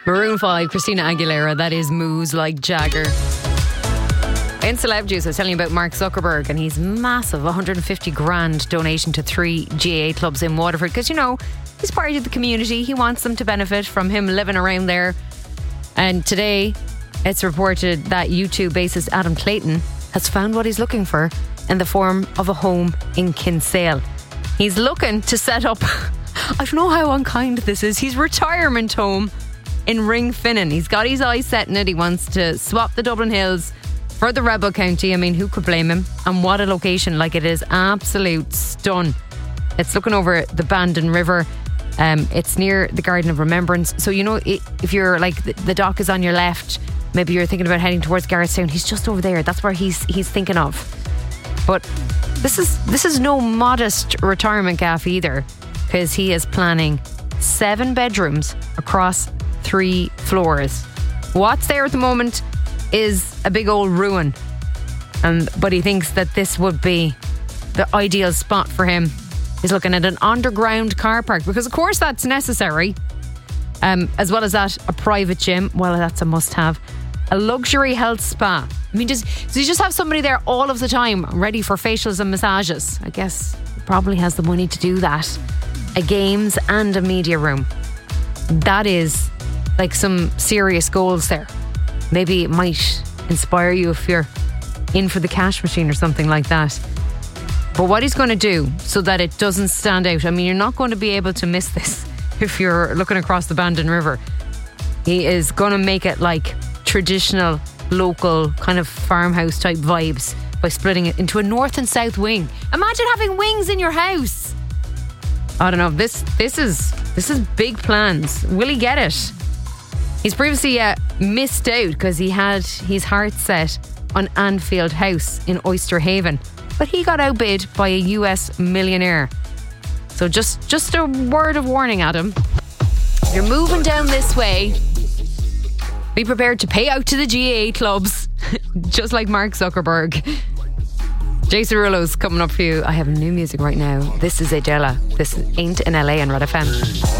Maroon 5, Christina Aguilera, that is Moves Like Jagger. In Celeb Juice, I was telling you about Mark Zuckerberg, and he's massive, 150 grand donation to 3 GAA clubs in Waterford, because, you know, he's part of the community. He wants them to benefit from him living around there. And today, it's reported that U2 bassist Adam Clayton has found what he's looking for in the form of a home in Kinsale. He's looking to set up, I don't know how unkind this is, his retirement home in Ringfinnan. He's got his eyes set in it. He wants to swap the Dublin Hills for the Rebel County. I mean, who could blame him? And what a location. Like, it is absolute stun. It's looking over the Bandon River. It's near the Garden of Remembrance. So, you know, if you're like, the dock is on your left, maybe you're thinking about heading towards Garrettstown, he's just over there. That's where he's thinking of. But this is no modest retirement gaff either, because he is planning 7 bedrooms across 3 floors. What's there at the moment is a big old ruin, but he thinks that this would be the ideal spot for him. He's looking at an underground car park, because of course that's necessary, as well as that, a private gym, well, that's a must-have, a luxury health spa. I mean, does he just have somebody there all of the time ready for facials and massages? I guess he probably has the money to do that. A games and a media room. That is like some serious goals there. Maybe it might inspire you if you're in for the cash machine or something like that. But what he's going to do so that it doesn't stand out, I mean, you're not going to be able to miss this if you're looking across the Bandon River. He is going to make it like traditional, local, kind of farmhouse type vibes by splitting it into a north and south wing. Imagine having wings in your house. I don't know. This is big plans. Will he get it? He's previously missed out because he had his heart set on Anfield House in Oyster Haven, but he got outbid by a US millionaire. So just a word of warning, Adam. If you're moving down this way, be prepared to pay out to the GAA clubs, just like Mark Zuckerberg. Jason Derulo's coming up for you. I have new music right now. This is Adela. This is Ain't in LA on Red FM.